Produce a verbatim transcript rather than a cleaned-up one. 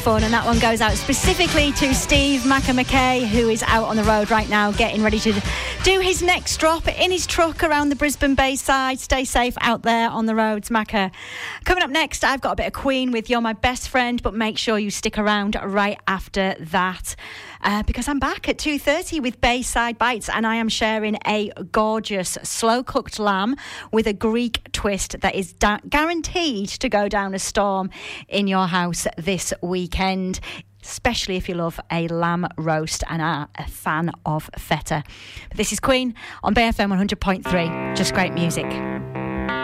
fun, and that one goes out specifically to Steve Macca-McKay, who is out on the road right now getting ready to do his next drop in his truck around the Brisbane Bayside. Stay safe out there on the roads, Macca. Coming up next, I've got a bit of Queen with You're My Best Friend, but make sure you stick around right after that. Uh, because I'm back at two thirty with Bayside Bites, and I am sharing a gorgeous slow-cooked lamb with a Greek twist that is da- guaranteed to go down a storm in your house this weekend, especially if you love a lamb roast and are a fan of feta. This is Queen on Bay F M one hundred point three. Just great music.